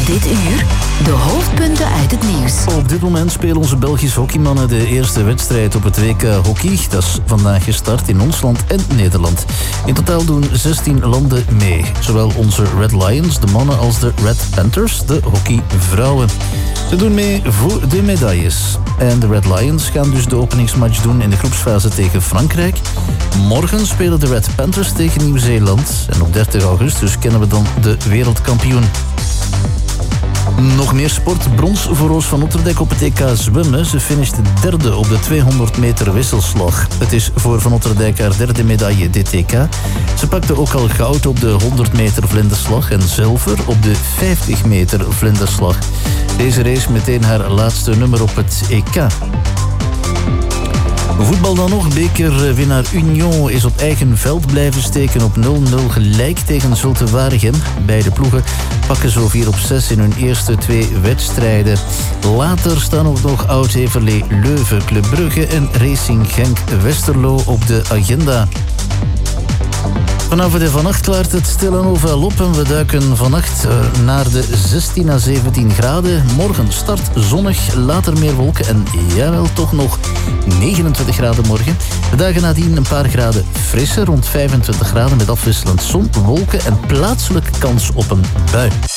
Dit uur de hoofdpunten uit het nieuws. Op dit moment spelen onze Belgische hockeymannen de eerste wedstrijd op het WK Hockey. Dat is vandaag gestart in ons land en Nederland. In totaal doen 16 landen mee. Zowel onze Red Lions, de mannen, als de Red Panthers, de hockeyvrouwen. Ze doen mee voor de medailles. En de Red Lions gaan dus de openingsmatch doen in de groepsfase tegen Frankrijk. Morgen spelen de Red Panthers tegen Nieuw-Zeeland. En op 30 augustus kennen we dan de wereldkampioen. Nog meer sport. Brons voor Roos van Otterdijk op het EK zwemmen. Ze finishte derde op de 200 meter wisselslag. Het is voor Van Otterdijk haar derde medaille dit EK. Ze pakte ook al goud op de 100 meter vlinderslag en zilver op de 50 meter vlinderslag. Deze race meteen haar laatste nummer op het EK. Voetbal dan nog. Bekerwinnaar Union is op eigen veld blijven steken op 0-0 gelijk tegen Zulte Waregem. Beide ploegen pakken zo 4-6 in hun eerste 2 wedstrijden. Later staan ook nog Oud-Heverlee Leuven, Club Brugge en Racing Genk Westerlo op de agenda. Vanavond en vannacht klaart het stilaan overal op en we duiken vannacht naar de 16 à 17 graden. Morgen start zonnig, later meer wolken en jawel, toch nog 29 graden morgen. De dagen nadien een paar graden frisser, rond 25 graden met afwisselend zon, wolken en plaatselijk kans op een bui.